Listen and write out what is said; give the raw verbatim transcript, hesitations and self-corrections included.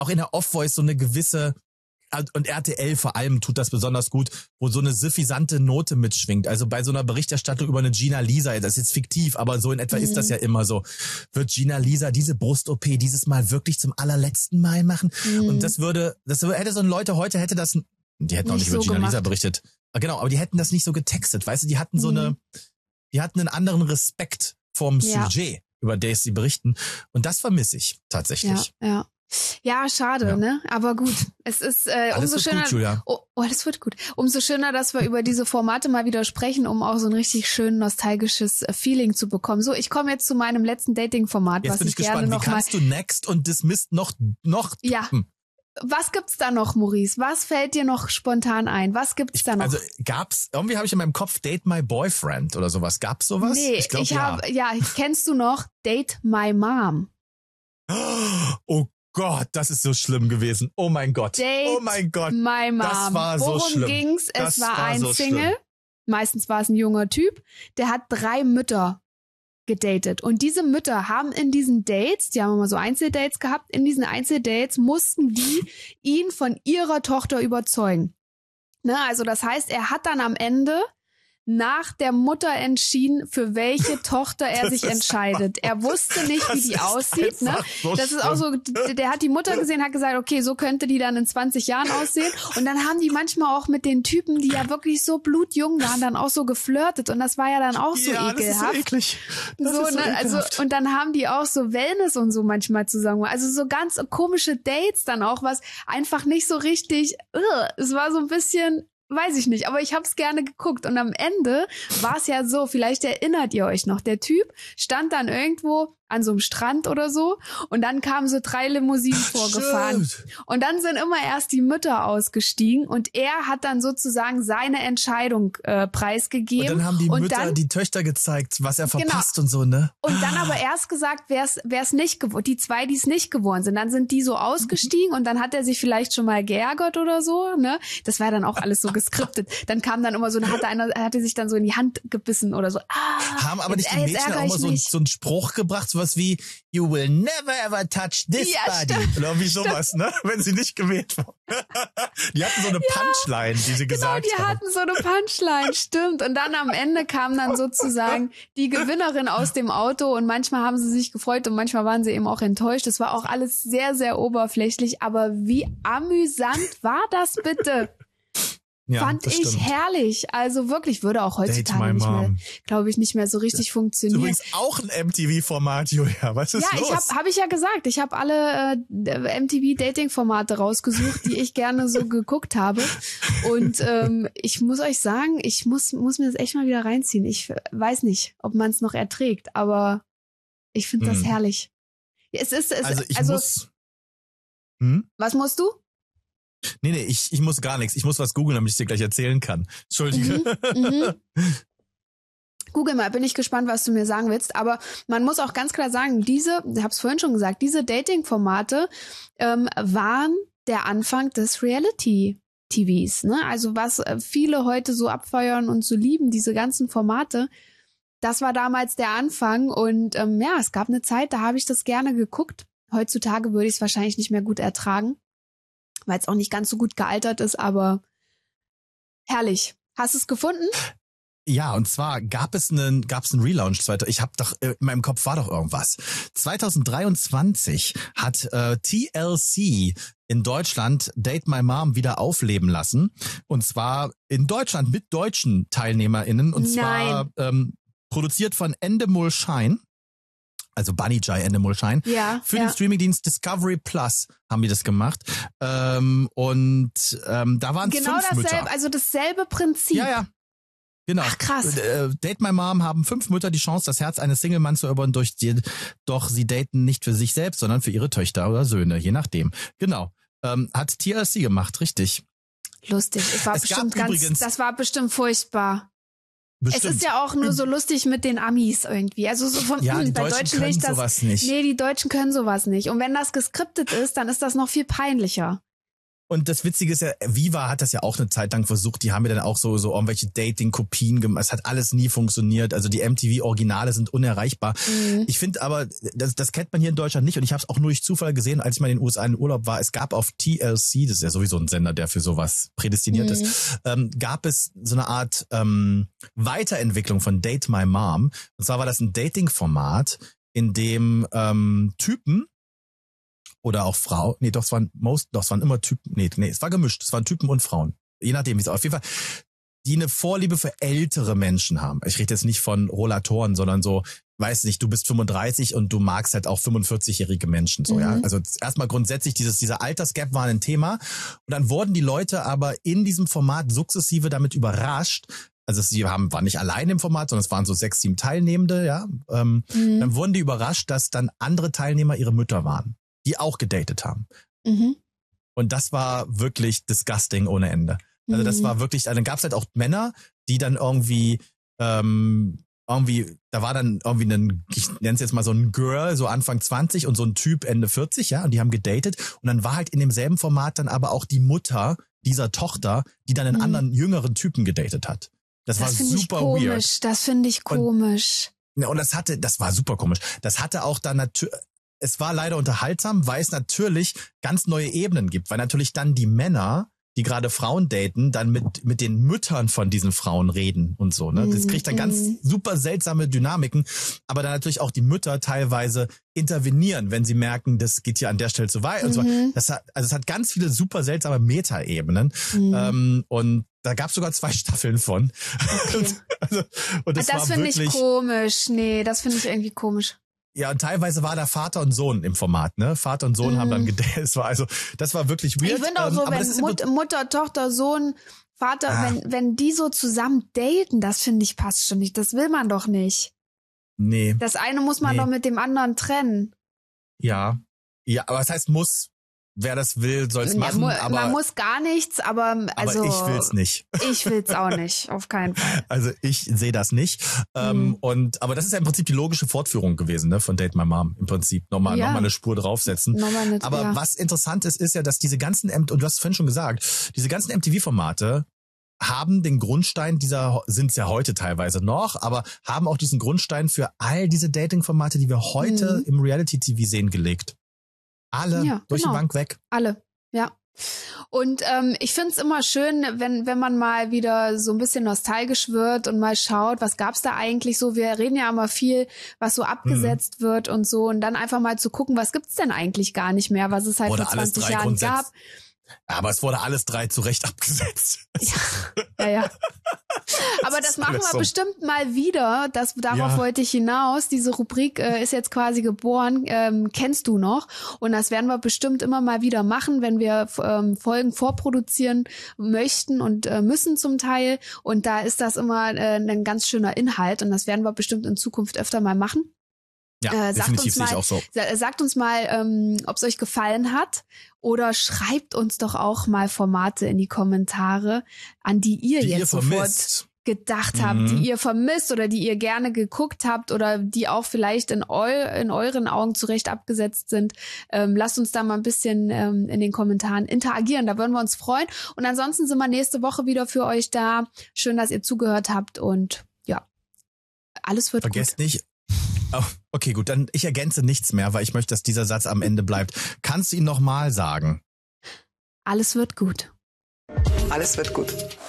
auch in der Off-Voice so eine gewisse, und R T L vor allem tut das besonders gut, wo so eine suffisante Note mitschwingt. Also bei so einer Berichterstattung über eine Gina Lisa, das ist jetzt fiktiv, aber so in etwa mhm. ist das ja immer so. Wird Gina Lisa diese Brust-O P dieses Mal wirklich zum allerletzten Mal machen? Mhm. Und das würde, das hätte so ein Leute heute, hätte das, die hätten auch nicht, nicht über so Gina gemacht. Lisa berichtet. Genau, aber die hätten das nicht so getextet, weißt du, die hatten so mhm. eine, die hatten einen anderen Respekt vorm ja. Sujet, über das sie berichten. Und das vermisse ich tatsächlich. Ja, ja. Ja, schade, ja. ne? Aber gut, es ist äh, umso schöner. Gut, Julia. Oh, oh, das wird gut. Umso schöner, dass wir über diese Formate mal wieder sprechen, um auch so ein richtig schön nostalgisches Feeling zu bekommen. So, ich komme jetzt zu meinem letzten Dating-Format, jetzt was bin ich, ich gerne gespannt. noch Wie kannst mal. du Next und Dismissed noch noch? Ja. Was gibt's da noch, Maurice? Was fällt dir noch spontan ein? Was gibt's ich, da noch? Also gab's irgendwie habe ich in meinem Kopf Date My Boyfriend oder sowas. Gab's sowas? Nee, ich, glaub, ich ja. habe ja. Kennst du noch Date My Mom? Oh Gott, das ist so schlimm gewesen. Oh mein Gott. Date oh mein Gott. My Mom. Das war so Worum schlimm. ging's? Es das war, war ein so Single. Schlimm. Meistens war es ein junger Typ. Der hat drei Mütter gedatet. Und diese Mütter haben in diesen Dates, die haben immer so Einzeldates gehabt, in diesen Einzeldates mussten die ihn von ihrer Tochter überzeugen. Ne, also das heißt, er hat dann am Ende nach der Mutter entschieden, für welche Tochter er sich entscheidet. Er wusste nicht, wie die aussieht. Ne? So das ist auch so, der hat die Mutter gesehen, hat gesagt, okay, so könnte die dann in zwanzig Jahren aussehen. Und dann haben die manchmal auch mit den Typen, die ja wirklich so blutjung waren, dann auch so geflirtet. Und das war ja dann auch so ja, ekelhaft. Das ist so eklig. Das so, ist so ne? Also, und dann haben die auch so Wellness und so manchmal zusammen. Also so ganz komische Dates dann auch, was einfach nicht so richtig, ugh, es war so ein bisschen, weiß ich nicht, aber ich habe es gerne geguckt. Und am Ende war es ja so, vielleicht erinnert ihr euch noch, der Typ stand dann irgendwo an so einem Strand oder so und dann kamen so drei Limousinen vorgefahren. Shit. Und dann sind immer erst die Mütter ausgestiegen und er hat dann sozusagen seine Entscheidung äh, preisgegeben. Und dann haben die und Mütter dann, die Töchter gezeigt, was er verpasst genau. und so, ne? Und dann aber erst gesagt, wer es nicht geworden, die zwei, die es nicht geworden sind. Dann sind die so ausgestiegen und dann hat er sich vielleicht schon mal geärgert oder so, ne? Das war dann auch alles so geskriptet. Dann kam dann immer so, dann hatte einer, hatte sich dann so in die Hand gebissen oder so. Ah, haben aber jetzt, nicht die Mädchen auch mal so, so einen Spruch gebracht, sowas wie You will never ever touch this ja, body. Stimmt. Oder irgendwie sowas, stimmt. ne? Wenn sie nicht gewählt waren. Die hatten so eine ja, Punchline, die sie genau, gesagt die haben. hatten so eine Punchline, stimmt. Und dann am Ende kam dann sozusagen die Gewinnerin aus dem Auto und manchmal haben sie sich gefreut und manchmal waren sie eben auch enttäuscht. Das war auch alles sehr, sehr oberflächlich. Aber wie amüsant war das bitte? Ja, Fand ich stimmt. herrlich. Also wirklich, würde auch heutzutage nicht mehr, glaube ich, nicht mehr so richtig ja. funktionieren. Übrigens auch ein M T V-Format, Julia. Was ist ja, los? Ja, ich habe hab ich ja gesagt. Ich habe alle äh, M T V-Dating-Formate rausgesucht, die ich gerne so geguckt habe. Und ähm, ich muss euch sagen, ich muss muss mir das echt mal wieder reinziehen. Ich weiß nicht, ob man es noch erträgt, aber ich finde das hm. herrlich. Es ist es, also ich also, muss. Hm? Was musst du? Nee, nee, ich, ich muss gar nichts. Ich muss was googeln, damit ich dir gleich erzählen kann. Entschuldige. Mhm, mhm. Google mal, bin ich gespannt, was du mir sagen willst. Aber man muss auch ganz klar sagen, diese, ich habe es vorhin schon gesagt, diese Dating-Formate ähm, waren der Anfang des Reality-T Vs. Ne? Also was viele heute so abfeuern und so lieben, diese ganzen Formate, das war damals der Anfang. Und ähm, ja, es gab eine Zeit, da habe ich das gerne geguckt. Heutzutage würde ich es wahrscheinlich nicht mehr gut ertragen, weil es auch nicht ganz so gut gealtert ist, aber herrlich. Hast du es gefunden? Ja, und zwar gab es einen, gab es einen Relaunch. Ich habe doch, in meinem Kopf war doch irgendwas. zwanzig dreiundzwanzig hat äh, T L C in Deutschland Date My Mom wieder aufleben lassen. Und zwar in Deutschland mit deutschen TeilnehmerInnen. Und Nein. zwar ähm, produziert von Endemol Shine. Also Bunny Jai Endemol Shine. Ja, Für ja. den Streamingdienst Discovery Plus haben die das gemacht. Ähm, und ähm, da waren genau fünf dasselbe, Mütter. also dasselbe Prinzip. Ja, ja. Genau. Ach, krass. Äh, Date My Mom haben fünf Mütter die Chance, das Herz eines Single-Manns zu erobern, durch die, doch sie daten nicht für sich selbst, sondern für ihre Töchter oder Söhne, je nachdem. Genau. Ähm, hat T L C gemacht, richtig. Lustig. Es war Es bestimmt gab ganz, übrigens- das war bestimmt furchtbar. Bestimmt. Es ist ja auch nur so lustig mit den Amis irgendwie. Also so von Ja, die bei Deutschen Deutschen will ich können das, sowas nicht. Nee, die Deutschen können sowas nicht. Und wenn das geskriptet ist, dann ist das noch viel peinlicher. Und das Witzige ist ja, Viva hat das ja auch eine Zeit lang versucht. Die haben ja dann auch so, so irgendwelche Dating-Kopien gemacht. Es hat alles nie funktioniert. Also die M T V-Originale sind unerreichbar. Mhm. Ich finde aber, das, das kennt man hier in Deutschland nicht. Und ich habe es auch nur durch Zufall gesehen, als ich mal in den U S A in Urlaub war. Es gab auf T L C, das ist ja sowieso ein Sender, der für sowas prädestiniert mhm. ist, ähm, gab es so eine Art ähm, Weiterentwicklung von Date My Mom. Und zwar war das ein Dating-Format, in dem ähm, Typen oder auch Frau, nee, doch, es waren most, doch, es waren immer Typen, nee, nee, es war gemischt, es waren Typen und Frauen. Je nachdem, wie es auf jeden Fall, die eine Vorliebe für ältere Menschen haben. Ich rede jetzt nicht von Rollatoren, sondern so, weiß nicht, du bist fünfunddreißig und du magst halt auch fünfundvierzigjährige Menschen, so, mhm. ja. Also erstmal grundsätzlich dieses, dieser Altersgap war ein Thema. Und dann wurden die Leute aber in diesem Format sukzessive damit überrascht. Also sie haben, waren nicht allein im Format, sondern es waren so sechs, sieben Teilnehmende, ja. Ähm, mhm. Dann wurden die überrascht, dass dann andere Teilnehmer ihre Mütter waren, die auch gedatet haben. Mhm. Und das war wirklich disgusting ohne Ende. Also das war wirklich, dann gab es halt auch Männer, die dann irgendwie, ähm, irgendwie, da war dann irgendwie ein, ich nenne es jetzt mal so ein Girl, so Anfang zwanzig und so ein Typ Ende vierzig, ja, und die haben gedatet. Und dann war halt in demselben Format dann aber auch die Mutter dieser Tochter, die dann einen mhm. anderen jüngeren Typen gedatet hat. Das, das war super ich komisch. weird. Das finde ich komisch. Und, und das hatte, das war super komisch. Das hatte auch dann natürlich, es war leider unterhaltsam, weil es natürlich ganz neue Ebenen gibt, weil natürlich dann die Männer, die gerade Frauen daten, dann mit mit den Müttern von diesen Frauen reden und so, ne? Das kriegt dann ganz mm. super seltsame Dynamiken, aber dann natürlich auch die Mütter teilweise intervenieren, wenn sie merken, das geht hier an der Stelle zu weit. Mhm. Und so. Das hat, also es hat ganz viele super seltsame Metaebenen mhm. ähm, und da gab es sogar zwei Staffeln von. Okay. also, und das das finde ich komisch. Nee, das finde ich irgendwie komisch. Ja, und teilweise war da Vater und Sohn im Format, ne? Vater und Sohn mm. haben dann gedatet. Es war also, das war wirklich weird. Ich finde auch so, ähm, wenn Mut, Mutter, Tochter, Sohn, Vater, ah. wenn wenn die so zusammen daten, das finde ich passt schon nicht. Das will man doch nicht. Nee. Das eine muss man nee. doch mit dem anderen trennen. Ja. Ja, aber was heißt muss? Wer das will, soll es machen. Ja, aber man muss gar nichts, aber also aber ich will's nicht. Ich will's auch nicht, auf keinen Fall. Also ich sehe das nicht. Mhm. Ähm, und aber das ist ja im Prinzip die logische Fortführung gewesen, ne, von Date My Mom. Im Prinzip nochmal ja. noch mal eine Spur draufsetzen. Nochmal nicht, aber ja. was interessant ist, ist ja, dass diese ganzen M- und du hast es vorhin schon gesagt, diese ganzen M T V-Formate haben den Grundstein dieser, sind es ja heute teilweise noch, aber haben auch diesen Grundstein für all diese Dating-Formate, die wir heute mhm. im Reality-T V sehen, gelegt. Alle, ja, durch genau. die Bank weg. Alle, ja. Und ähm, ich find's immer schön, wenn wenn man mal wieder so ein bisschen nostalgisch wird und mal schaut, was gab's da eigentlich so. Wir reden ja immer viel, was so abgesetzt mhm. wird und so. Und dann einfach mal zu gucken, was gibt's denn eigentlich gar nicht mehr, was es halt Oder vor zwanzig Jahren gab. Aber es wurde alles drei zu Recht abgesetzt. Ja, ja. ja. Aber das, das machen wir so. bestimmt mal wieder. Das, darauf ja. wollte ich hinaus. Diese Rubrik äh, ist jetzt quasi geboren. Ähm, kennst du noch? Und das werden wir bestimmt immer mal wieder machen, wenn wir ähm, Folgen vorproduzieren möchten und äh, müssen zum Teil. Und da ist das immer äh, ein ganz schöner Inhalt. Und das werden wir bestimmt in Zukunft öfter mal machen. Ja, äh, definitiv sehe ich auch so. Sagt uns mal, ähm, ob es euch gefallen hat, oder schreibt uns doch auch mal Formate in die Kommentare, an die ihr die jetzt ihr sofort vermisst. gedacht habt, mhm. die ihr vermisst oder die ihr gerne geguckt habt oder die auch vielleicht in, eu in euren Augen zurecht abgesetzt sind. Ähm, lasst uns da mal ein bisschen ähm, in den Kommentaren interagieren, da würden wir uns freuen. Und ansonsten sind wir nächste Woche wieder für euch da. Schön, dass ihr zugehört habt und ja, alles wird Vergesst gut. nicht. Oh, okay, gut, dann ich ergänze nichts mehr, weil ich möchte, dass dieser Satz am Ende bleibt. Kannst du ihn nochmal sagen? Alles wird gut. Alles wird gut.